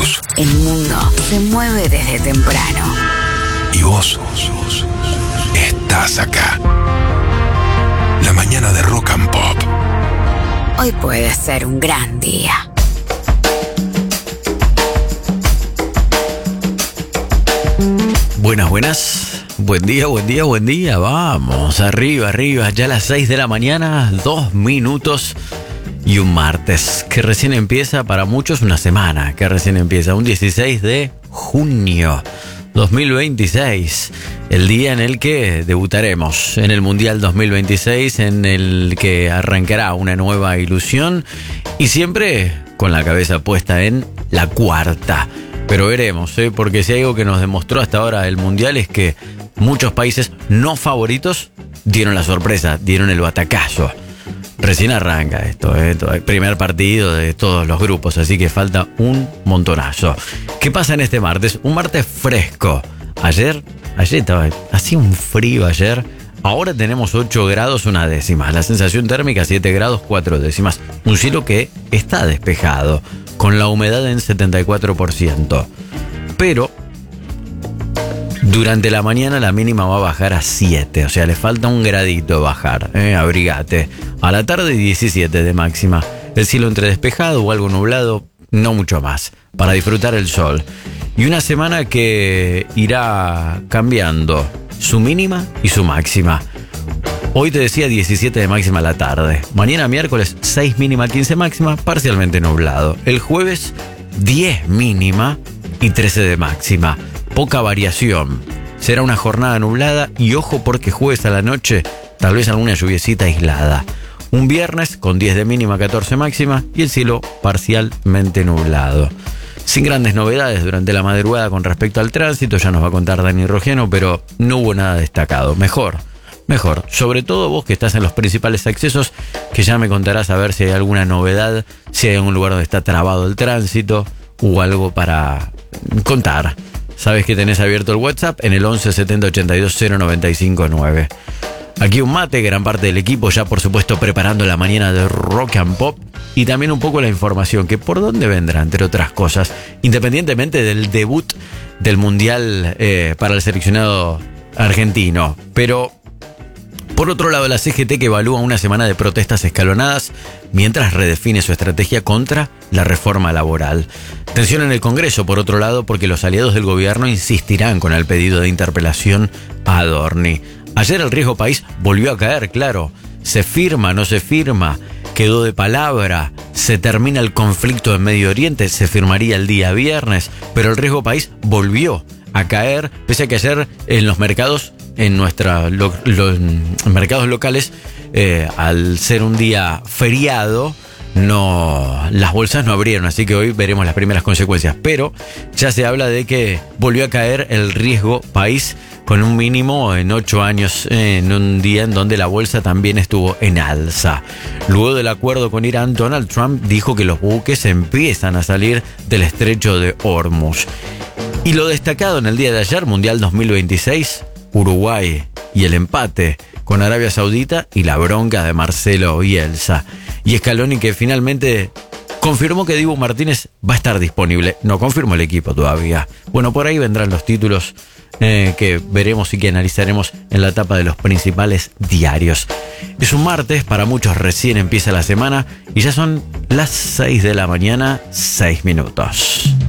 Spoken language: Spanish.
minutos. El mundo se mueve desde temprano. Y vos estás acá. La mañana de Rock and Pop. Hoy puede ser un gran día. Buenas. Buen día. Vamos, arriba. Ya a las 6 de la mañana, 2 minutos y un martes que recién empieza, para muchos una semana que recién empieza, un 16 de junio 2026, el día en el que debutaremos en el Mundial 2026, en el que arrancará una nueva ilusión y siempre con la cabeza puesta en la cuarta. Pero veremos, porque si hay algo que nos demostró hasta ahora el Mundial es que muchos países no favoritos dieron la sorpresa, dieron el batacazo. Recién arranca esto, el primer partido de todos los grupos, así que falta un montonazo. ¿Qué pasa en este martes? Un martes fresco. Ayer hacía un frío ayer. Ahora tenemos 8 grados, 1/10. La sensación térmica 7 grados, 4/10. Un cielo que está despejado, con la humedad en 74%. Pero durante la mañana la mínima va a bajar a 7, o sea, le falta un gradito bajar, abrigate. A la tarde 17 de máxima. El cielo entre despejado o algo nublado, no mucho más, para disfrutar el sol. Y una semana que irá cambiando su mínima y su máxima. Hoy te decía 17 de máxima a la tarde. Mañana miércoles 6 mínima, 15 máxima, parcialmente nublado. El jueves 10 mínima y 13 de máxima. Poca variación. Será una jornada nublada y ojo porque jueves a la noche tal vez alguna lluviecita aislada. Un viernes con 10 de mínima, 14 máxima y el cielo parcialmente nublado. Sin grandes novedades durante la madrugada con respecto al tránsito, ya nos va a contar Dani Rogeno, pero no hubo nada destacado. Mejor. Sobre todo vos que estás en los principales accesos, que ya me contarás a ver si hay alguna novedad, si hay algún lugar donde está trabado el tránsito o algo para contar. Sabes que tenés abierto el WhatsApp en el 11 70 82 095 9. Aquí un mate, gran parte del equipo ya por supuesto preparando la mañana de Rock and Pop y también un poco la información que por dónde vendrá, entre otras cosas, independientemente del debut del Mundial para el seleccionado argentino. Pero por otro lado, la CGT que evalúa una semana de protestas escalonadas mientras redefine su estrategia contra la reforma laboral. Tensión en el Congreso, por otro lado, porque los aliados del gobierno insistirán con el pedido de interpelación a Adorni. Ayer el riesgo país volvió a caer, claro. Se firma, no se firma, quedó de palabra, se termina el conflicto en Medio Oriente, se firmaría el día viernes, pero el riesgo país volvió a caer, pese a que ayer en los mercados, en los mercados locales, al ser un día feriado, las bolsas no abrieron, así que hoy veremos las primeras consecuencias. Pero ya se habla de que volvió a caer el riesgo país con un mínimo en 8 años, en un día en donde la bolsa también estuvo en alza. Luego del acuerdo con Irán, Donald Trump dijo que los buques empiezan a salir del estrecho de Hormuz. Y lo destacado en el día de ayer, Mundial 2026, Uruguay y el empate con Arabia Saudita y la bronca de Marcelo Bielsa. Y Scaloni que finalmente confirmó que Dibu Martínez va a estar disponible. No confirmó el equipo todavía. Bueno, por ahí vendrán los títulos que veremos y que analizaremos en la tapa de los principales diarios. Es un martes, para muchos recién empieza la semana y ya son las 6 de la mañana, 6 minutos.